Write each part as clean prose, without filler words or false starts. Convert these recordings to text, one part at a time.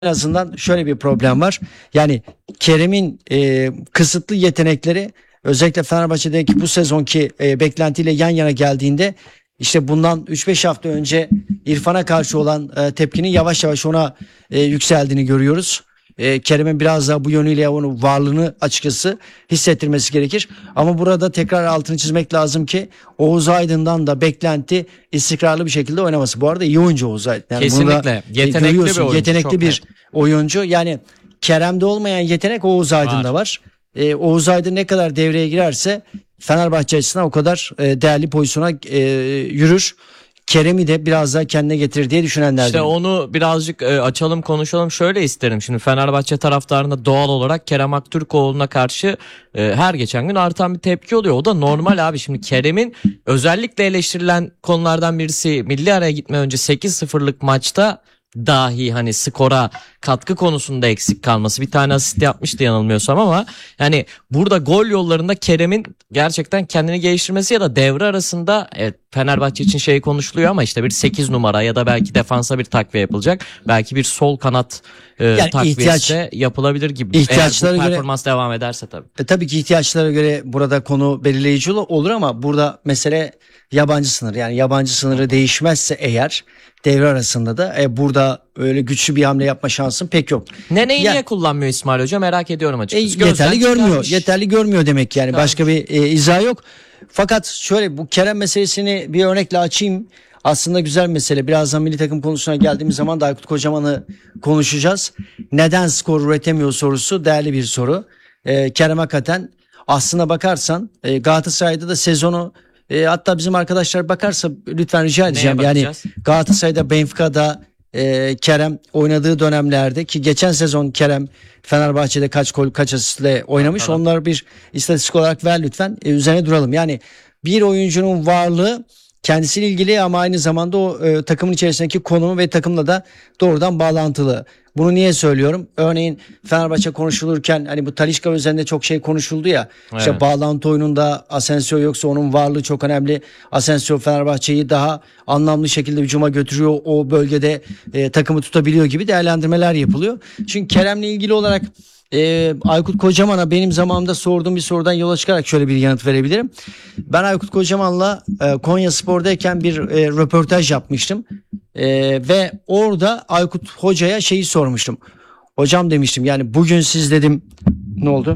En azından şöyle bir problem var. Yani Kerem'in kısıtlı yetenekleri özellikle Fenerbahçe'deki bu sezonki beklentiyle yan yana geldiğinde işte bundan 3-5 hafta önce İrfan'a karşı olan tepkinin yavaş yavaş ona yükseldiğini görüyoruz. Kerem'in biraz daha bu yönüyle onun varlığını açıkçası hissettirmesi gerekir. Ama burada tekrar altını çizmek lazım ki Oğuz Aydın'dan da beklenti istikrarlı bir şekilde oynaması. Bu arada iyi oyuncu Oğuz Aydın. Yani Kesinlikle. Yetenekli bir oyuncu. Yetenekli bir oyuncu. Yani Kerem'de olmayan yetenek Oğuz Aydın'da var. Oğuz Aydın ne kadar devreye girerse Fenerbahçe açısından o kadar değerli pozisyona yürür. Kerem'i de biraz daha kendine getirir diye düşünenlerden. İşte onu birazcık açalım konuşalım. Şöyle isterim. Şimdi Fenerbahçe taraftarında doğal olarak Kerem Aktürkoğlu'na karşı her geçen gün artan bir tepki oluyor. O da normal abi. Şimdi Kerem'in özellikle eleştirilen konulardan birisi milli araya gitme önce 8-0'lık maçta dahi hani skora katkı konusunda eksik kalması. Bir tane asist yapmıştı yanılmıyorsam ama yani burada gol yollarında Kerem'in gerçekten kendini geliştirmesi ya da devre arasında Fenerbahçe için şey konuşuluyor ama işte bir 8 numara ya da belki defansa bir takviye yapılacak. Belki bir sol kanat yani takviyesi de yapılabilir gibi. İhtiyaçlara eğer bu performans devam ederse tabii. Tabii ki ihtiyaçlara göre burada konu belirleyici olur ama burada mesele yabancı sınır. Yani yabancı sınırı değişmezse eğer devre arasında da burada öyle güçlü bir hamle yapma şansın pek yok. Neneyi niye kullanmıyor İsmail Hoca merak ediyorum açıkçası. Yeterli görmüyor. Yeterli görmüyor demek yani. Tamam. Başka bir izah yok. Fakat şöyle bu Kerem meselesini bir örnekle açayım. Aslında güzel mesele. Birazdan milli takım konusuna geldiğimiz zaman da Aykut Kocaman'ı konuşacağız. Neden skor üretemiyor sorusu değerli bir soru. Kerem hakikaten aslına bakarsan Galatasaray'da da sezonu hatta bizim arkadaşlar bakarsa lütfen rica edeceğim. Yani Galatasaray'da, Benfica'da Kerem oynadığı dönemlerde ki geçen sezon Kerem Fenerbahçe'de kaç gol kaç asistle oynamış. Tamam. Onları bir istatistik olarak ver lütfen. Üzerine duralım. Yani bir oyuncunun varlığı kendisiyle ilgili ama aynı zamanda o takımın içerisindeki konumu ve takımla da doğrudan bağlantılı. Bunu niye söylüyorum? Örneğin Fenerbahçe konuşulurken hani bu Talisca üzerinde çok şey konuşuldu ya. Evet. İşte bağlantı oyununda Asensio yoksa onun varlığı çok önemli. Asensio Fenerbahçe'yi daha anlamlı şekilde hücuma götürüyor. O bölgede takımı tutabiliyor gibi değerlendirmeler yapılıyor. Çünkü Kerem'le ilgili olarak Aykut Kocaman'a benim zamanımda sorduğum bir sorudan yola çıkarak şöyle bir yanıt verebilirim. Ben Aykut Kocaman'la Konyaspor'dayken bir röportaj yapmıştım. Ve orada Aykut Hoca'ya şeyi sormuştum. Hocam demiştim yani bugün siz dedim ne oldu?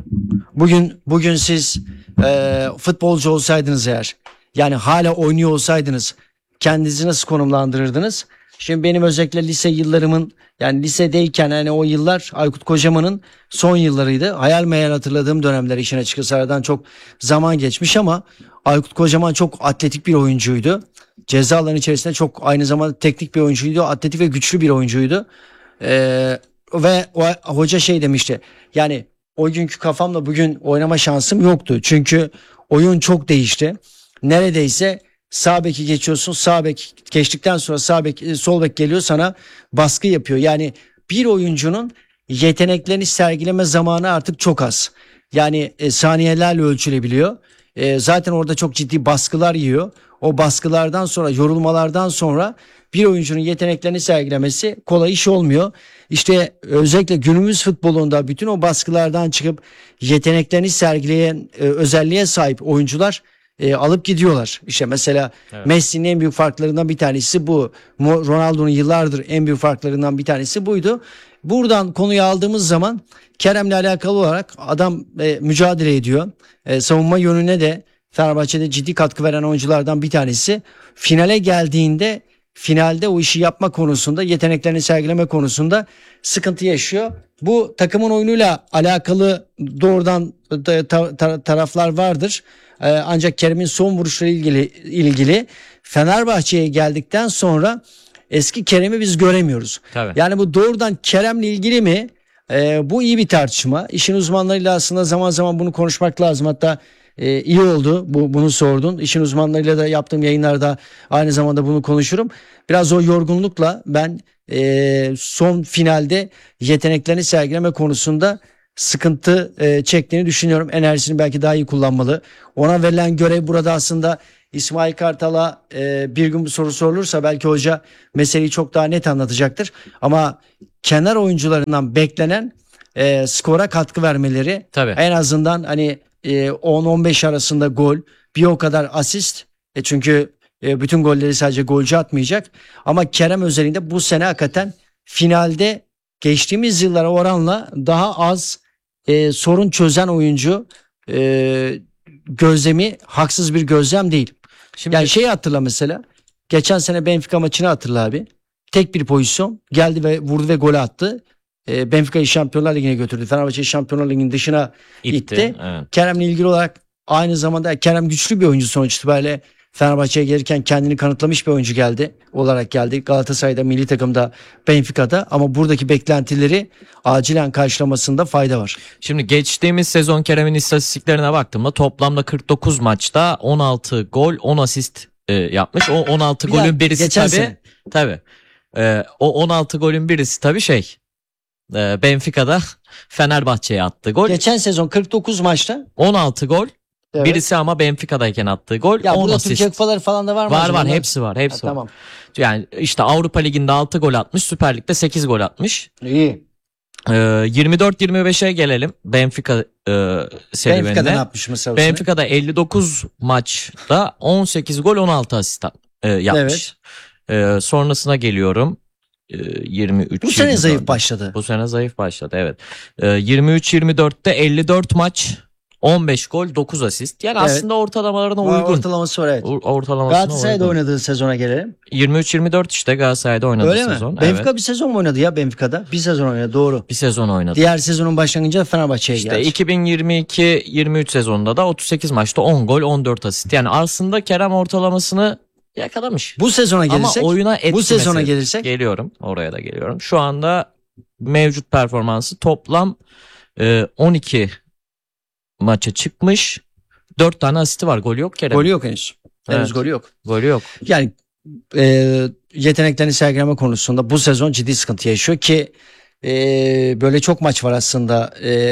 Bugün siz futbolcu olsaydınız eğer yani hala oynuyor olsaydınız kendinizi nasıl konumlandırırdınız? Şimdi benim özellikle lise yıllarımın yani lisedeyken hani o yıllar Aykut Kocaman'ın son yıllarıydı. Hayal meyal hatırladığım dönemler işin açıkçası aradan çok zaman geçmiş ama Aykut Kocaman çok atletik bir oyuncuydu. Ceza alanı içerisinde çok aynı zamanda teknik bir oyuncuydu. Atletik ve güçlü bir oyuncuydu. Ve hoca şey demişti. Yani o günkü kafamla bugün oynama şansım yoktu. Çünkü oyun çok değişti. Neredeyse sağ beki geçiyorsun. Sağ bek geçtikten sonra sol bek geliyor sana baskı yapıyor. Yani bir oyuncunun yeteneklerini sergileme zamanı artık çok az. Yani saniyelerle ölçülebiliyor. Zaten orada çok ciddi baskılar yiyor. O baskılardan sonra, yorulmalardan sonra bir oyuncunun yeteneklerini sergilemesi kolay iş olmuyor. İşte özellikle günümüz futbolunda bütün o baskılardan çıkıp yeteneklerini sergileyen özelliğe sahip oyuncular alıp gidiyorlar. İşte mesela evet. Messi'nin en büyük farklarından bir tanesi bu. Ronaldo'nun yıllardır en büyük farklarından bir tanesi buydu. Buradan konuyu aldığımız zaman Kerem'le alakalı olarak adam mücadele ediyor. Savunma yönüne de Fenerbahçe'de ciddi katkı veren oyunculardan bir tanesi. Finale geldiğinde finalde o işi yapma konusunda yeteneklerini sergileme konusunda sıkıntı yaşıyor. Bu takımın oyunuyla alakalı doğrudan taraflar vardır. Ancak Kerem'in son vuruşları ilgili Fenerbahçe'ye geldikten sonra eski Kerem'i biz göremiyoruz. Tabii. Yani bu doğrudan Kerem'le ilgili mi? Bu iyi bir tartışma. İşin uzmanlarıyla aslında zaman zaman bunu konuşmak lazım. Hatta iyi oldu bunu sordun. İşin uzmanlarıyla da yaptığım yayınlarda aynı zamanda bunu konuşurum. Biraz o yorgunlukla ben son finalde yeteneklerini sergileme konusunda sıkıntı çektiğini düşünüyorum. Enerjisini belki daha iyi kullanmalı. Ona verilen görev burada aslında İsmail Kartal'a bir gün bu soru sorulursa belki hoca meseleyi çok daha net anlatacaktır. Ama kenar oyuncularından beklenen skora katkı vermeleri, Tabii. en azından hani 10-15 arasında gol, bir o kadar asist. Çünkü bütün golleri sadece golcü atmayacak. Ama Kerem özelinde bu sene hakikaten finalde geçtiğimiz yıllara oranla daha az sorun çözen oyuncu gözlemi haksız bir gözlem değil. Şimdi Yani şeyi hatırla mesela. Geçen sene Benfica maçını hatırla abi. Tek bir pozisyon geldi ve vurdu ve gol attı. Benfica'yı Şampiyonlar Ligi'ne götürdü. Fenerbahçe'yi Şampiyonlar Ligi'nin dışına itti. Evet. Kerem'le ilgili olarak aynı zamanda Kerem güçlü bir oyuncu sonuç itibariyle. Fenerbahçe'ye gelirken kendini kanıtlamış bir oyuncu geldi. Galatasaray'da, milli takımda, Benfica'da, ama buradaki beklentileri acilen karşılamasında fayda var. Şimdi geçtiğimiz sezon Kerem'in istatistiklerine baktığımda toplamda 49 maçta 16 gol 10 asist yapmış. O 16 golün birisi geçen tabii. sene. Tabii. O 16 golün birisi tabii Benfica'da Fenerbahçe'ye attığı gol. Geçen sezon 49 maçta 16 gol. evet. Birisi ama Benfica'dayken attığı gol. Ya 10 burada asist. Türkiye kupaları falan da var mı? Var acaba? var, hepsi var. Hepsi Ha, var. tamam. Yani işte Avrupa Ligi'nde 6 gol atmış, Süper Lig'de 8 gol atmış. İyi. 24-25'e gelelim Benfica serüvenine. Benfica'da ne yapmış mesela? Benfica'da 59 maçta 18 gol 16 asist yapmış. Sonrasına geliyorum. 23. Bu sene 24'te. zayıf başladı. Bu sene zayıf başladı, evet. 23-24'te 54 maç 15 gol 9 asist. Yani Evet. aslında ortalamalarına uygun. Ortalaması var, evet. Ortalamasına Galatasaray'da uygun. oynadığı sezona gelelim. 23-24 işte Galatasaray'da oynadığı Öyle sezon. mi? Benfica Evet. bir sezon mu oynadı ya Benfica'da? Bir sezon oynadı, doğru. Bir sezon oynadı. Diğer sezonun başlangıcında Fenerbahçe'ye İşte geldi. 2022-23 sezonunda da 38 maçta 10 gol 14 asist. Yani aslında Kerem ortalamasını yakalamış. Bu sezona gelirsek, Ama oyuna etki bu sezona meselesi. gelirsek Geliyorum. Oraya da geliyorum. Şu anda mevcut performansı toplam 12 maça çıkmış. 4 tane asisti var. Golü yok Kerem. golü yok henüz. Henüz Evet. golü yok. Golü yok. Yani yeteneklerini sergileme konusunda bu sezon ciddi sıkıntı yaşıyor ki böyle çok maç var aslında.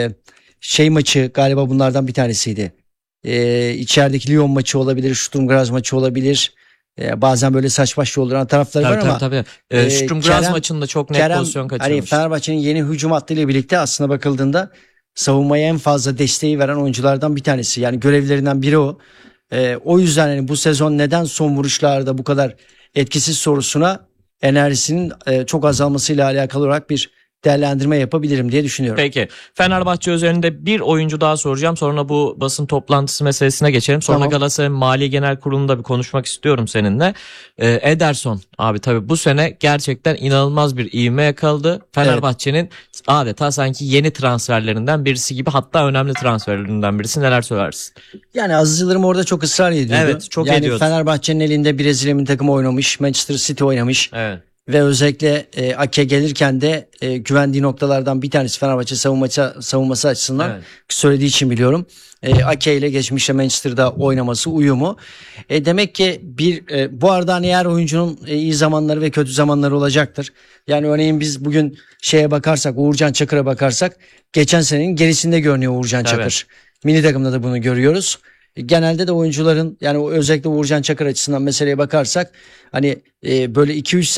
Maçı galiba bunlardan bir tanesiydi. İçerideki Lyon maçı olabilir, Sturm Graz maçı olabilir. Bazen böyle saç baş yolduran tarafları var ama Tabii. Sturm Graz Kerem- maçında çok net Kerem pozisyon hani kaçırmış. Fenerbahçe'nin yeni hücum hattıyla birlikte aslında bakıldığında savunmaya en fazla desteği veren oyunculardan bir tanesi. Yani görevlerinden biri o. O yüzden hani bu sezon neden son vuruşlarda bu kadar etkisiz sorusuna enerjisinin çok azalmasıyla alakalı olarak bir değerlendirme yapabilirim diye düşünüyorum. Peki. Fenerbahçe üzerinde bir oyuncu daha soracağım. Sonra bu basın toplantısı meselesine geçelim. Sonra Tamam. Galatasaray'ın Mali Genel Kurulu'nda bir konuşmak istiyorum seninle. Ederson abi tabii bu sene gerçekten inanılmaz bir ivme yakaladı. Fenerbahçe'nin adeta sanki yeni transferlerinden birisi gibi, hatta önemli transferlerinden birisi. Neler söylersin? Yani Aziz Yıldırım orada çok ısrar ediyordu. Evet, çok yani ediyordu. Fenerbahçe'nin elinde Brezilya milli takımı oynamış, Manchester City oynamış. Evet. Ve özellikle Ake gelirken de güvendiği noktalardan bir tanesi Fenerbahçe savunması açısından Evet. söylediği için biliyorum. Ake ile geçmişte Manchester'da oynaması, uyumu. Demek ki bu arada hani her oyuncunun iyi zamanları ve kötü zamanları olacaktır. Yani örneğin biz bugün bakarsak, Uğurcan Çakır'a bakarsak geçen senenin gerisinde görünüyor Uğurcan Tabii. Çakır. Milli takımda da bunu görüyoruz. Genelde de oyuncuların, yani özellikle Uğurcan Çakır açısından meseleye bakarsak hani böyle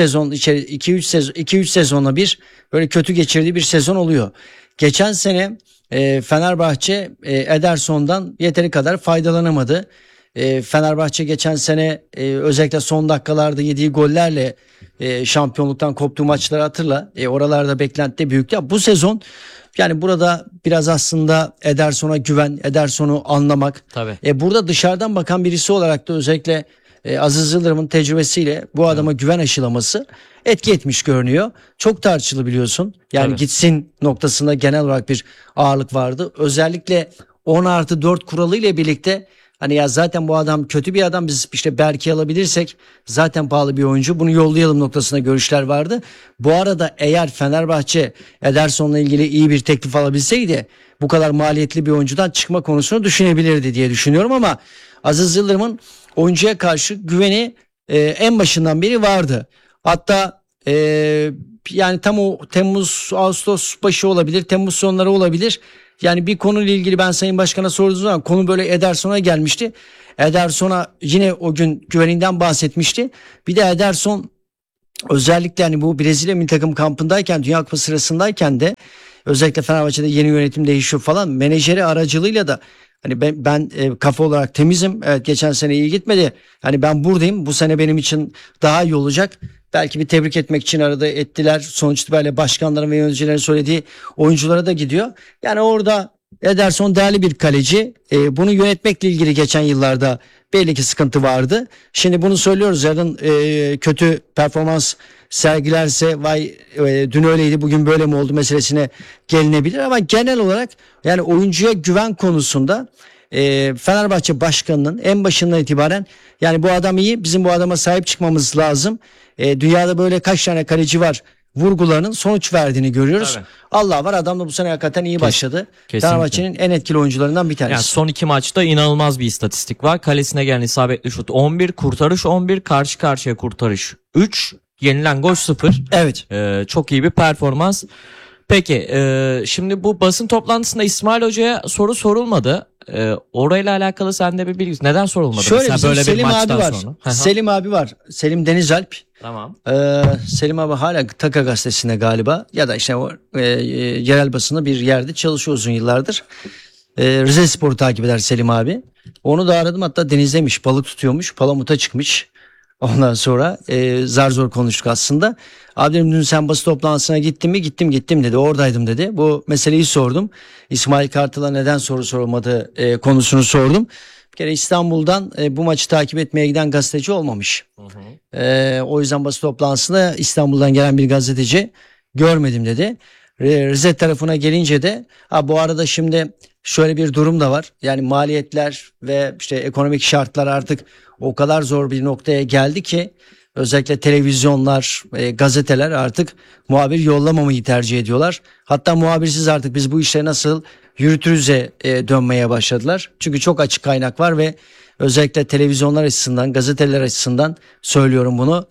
2-3 sezonla bir böyle kötü geçirdiği bir sezon oluyor. Geçen sene Fenerbahçe Ederson'dan yeteri kadar faydalanamadı. Fenerbahçe geçen sene özellikle son dakikalarda yediği gollerle şampiyonluktan koptuğu maçları hatırla. Oralarda beklenti de büyüktü. Bu sezon yani burada biraz aslında Ederson'a güven, Ederson'u anlamak. Tabii. Burada dışarıdan bakan birisi olarak da özellikle Aziz Yıldırım'ın tecrübesiyle bu adama güven aşılaması etki etmiş görünüyor. Çok tartışılı biliyorsun. Yani Tabii. gitsin noktasında genel olarak bir ağırlık vardı. Özellikle 10+4 kuralı ile birlikte hani ya zaten bu adam kötü bir adam, biz işte Berke'yi alabilirsek zaten pahalı bir oyuncu, bunu yollayalım noktasında görüşler vardı. Bu arada eğer Fenerbahçe Ederson'la ilgili iyi bir teklif alabilseydi bu kadar maliyetli bir oyuncudan çıkma konusunu düşünebilirdi diye düşünüyorum ama Aziz Yıldırım'ın oyuncuya karşı güveni en başından beri vardı. Hatta yani tam o Temmuz Ağustos başı olabilir, Temmuz sonları olabilir. Yani bir konuyla ilgili ben Sayın Başkan'a sorduğum zaman konu böyle Ederson'a gelmişti. Ederson'a yine o gün güveninden bahsetmişti. Bir de Ederson özellikle hani bu Brezilya milli takım kampındayken, Dünya Kupası sırasındayken de özellikle Fenerbahçe'de yeni yönetim değişiyor falan, menajeri aracılığıyla da hani ben kafa olarak temizim. Evet, geçen sene iyi gitmedi. Hani ben buradayım. Bu sene benim için daha iyi olacak. Belki bir tebrik etmek için arada ettiler. Sonuç itibariyle başkanların ve yöneticilerin söylediği oyunculara da gidiyor. Yani orada Ederson değerli bir kaleci. Bunu yönetmekle ilgili geçen yıllarda belli ki sıkıntı vardı. Şimdi bunu söylüyoruz. Yarın kötü performans sergilerse vay dün öyleydi bugün böyle mi oldu meselesine gelinebilir. Ama genel olarak yani oyuncuya güven konusunda Fenerbahçe başkanının en başından itibaren yani bu adam iyi, bizim bu adama sahip çıkmamız lazım. Dünyada böyle kaç tane kaleci var vurgularının sonuç verdiğini görüyoruz. Tabii. Allah var, adam da bu sene hakikaten iyi başladı. Kesinlikle. Fenerbahçe'nin en etkili oyuncularından bir tanesi. Yani son 2 maçta inanılmaz bir istatistik var. Kalesine gelen isabetli şut 11, kurtarış 11, karşı karşıya kurtarış 3, yenilen gol 0. Evet. Çok iyi bir performans. Peki şimdi bu basın toplantısında İsmail Hoca'ya soru sorulmadı. Orayla alakalı sende bir bilgi. Neden sorulmadı? Şöyle mesela bizim böyle bir Selim abi maçtan var. sonra. Selim abi var. Selim Denizalp. Tamam. Selim abi hala Taka gazetesinde galiba ya da işte o yerel basında bir yerde çalışıyor uzun yıllardır. Rize Spor'u takip eder Selim abi. Onu da aradım, hatta denizdemiş, balık tutuyormuş, palamuta çıkmış. Ondan sonra zar zor konuştuk aslında. Abi dedim dün sen basın toplantısına gittin mi? Gittim dedi, oradaydım dedi. Bu meseleyi sordum. İsmail Kartal'a neden soru sorulmadı konusunu sordum. Bir kere İstanbul'dan bu maçı takip etmeye giden gazeteci olmamış. O yüzden basın toplantısında İstanbul'dan gelen bir gazeteci görmedim dedi. Rize tarafına gelince de bu arada şimdi şöyle bir durum da var. Yani maliyetler ve işte ekonomik şartlar artık o kadar zor bir noktaya geldi ki özellikle televizyonlar, gazeteler artık muhabir yollamamayı tercih ediyorlar. Hatta muhabirsiz artık biz bu işleri nasıl yürütürüze dönmeye başladılar. Çünkü çok açık kaynak var ve özellikle televizyonlar açısından, gazeteler açısından söylüyorum bunu.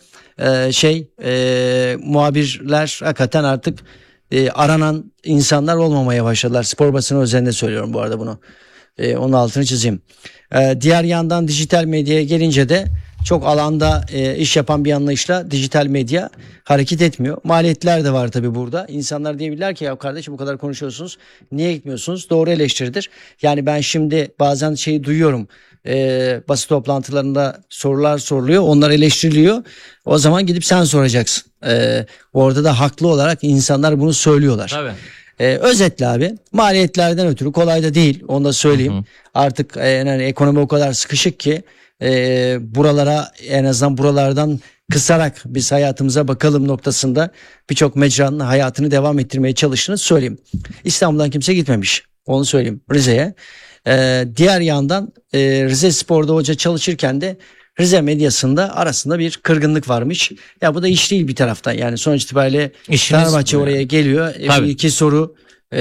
Muhabirler hakikaten artık aranan insanlar olmamaya başladılar. Spor basını özelinde söylüyorum bu arada bunu. Onun altını çizeyim. Diğer yandan dijital medyaya gelince de çok alanda iş yapan bir anlayışla dijital medya hareket etmiyor. Maliyetler de var tabii burada. İnsanlar diyebilirler ki ya kardeşim bu kadar konuşuyorsunuz, niye gitmiyorsunuz? Doğru eleştiridir. Yani ben şimdi bazen şeyi duyuyorum. Basın toplantılarında sorular soruluyor, onlar eleştiriliyor. O zaman gidip sen soracaksın. Orada da haklı olarak insanlar bunu söylüyorlar. Tabii. Özetle abi, maliyetlerden ötürü kolay da değil, onu da söyleyeyim. Artık yani ekonomi o kadar sıkışık ki buralara, en azından buralardan kısarak biz hayatımıza bakalım noktasında birçok mecranın hayatını devam ettirmeye çalıştığını söyleyeyim. İstanbul'dan kimse gitmemiş, onu söyleyeyim, Rize'ye. Diğer yandan Rize Spor'da hoca çalışırken de Rize medyasında arasında bir kırgınlık varmış. Ya bu da iş değil bir taraftan. Yani sonuç itibariyle Fenerbahçe oraya geliyor. Bir iki soru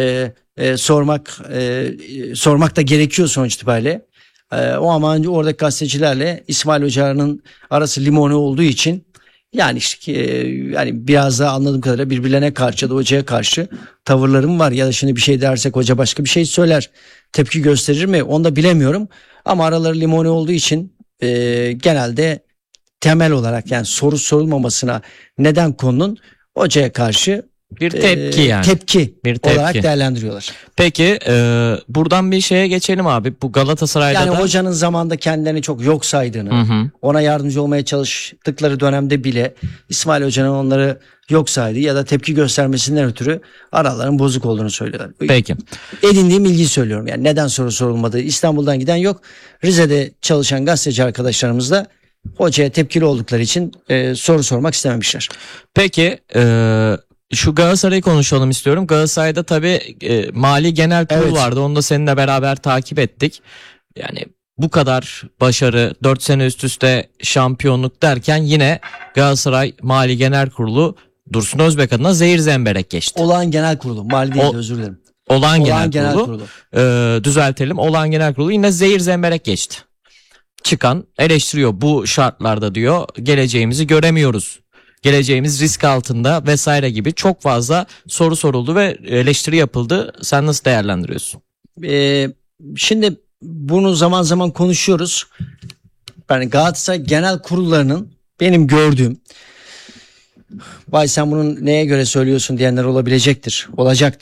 sormak da gerekiyor sonuç itibariyle. O ama oradaki gazetecilerle İsmail Hoca'nın arası limoni olduğu için yani işte yani biraz daha anladığım kadarıyla birbirlerine karşı ya da hocaya karşı tavırlarım var. Ya da şimdi bir şey dersek hoca başka bir şey söyler, tepki gösterir mi onu da bilemiyorum. Ama araları limoni olduğu için genelde temel olarak yani soru sorulmamasına neden konunun hocaya karşı bir tepki yani. Bir tepki olarak değerlendiriyorlar. Peki buradan bir şeye geçelim abi. Bu Galatasaray'da yani da hocanın zamanında kendilerini çok yok saydığını, ona yardımcı olmaya çalıştıkları dönemde bile İsmail Hoca'nın onları yok saydığı ya da tepki göstermesinden ötürü araların bozuk olduğunu söylüyorlar. Peki. Edindiğim bilgiyi söylüyorum. Yani neden soru sorulmadı? İstanbul'dan giden yok. Rize'de çalışan gazeteci arkadaşlarımız da hocaya tepkili oldukları için soru sormak istememişler. Peki şu Galatasaray'ı konuşalım istiyorum. Galatasaray'da tabii Mali Genel Kurul vardı. Onu da seninle beraber takip ettik. Yani bu kadar başarı, 4 sene üst üste şampiyonluk derken yine Galatasaray Mali Genel Kurulu Dursun Özbek adına zehir zemberek geçti. Olağan Genel Kurulu. Mali değil, özür dilerim. Olağan Genel Kurulu. Düzeltelim. Olağan Genel Kurulu yine zehir zemberek geçti. Çıkan eleştiriyor, bu şartlarda diyor geleceğimizi göremiyoruz geleceğimiz risk altında vesaire gibi çok fazla soru soruldu ve eleştiri yapıldı. Sen nasıl değerlendiriyorsun? Şimdi bunu zaman zaman konuşuyoruz. Yani Galatasaray genel kurullarının benim gördüğüm, vay sen bunun neye göre söylüyorsun diyenler olacaktır.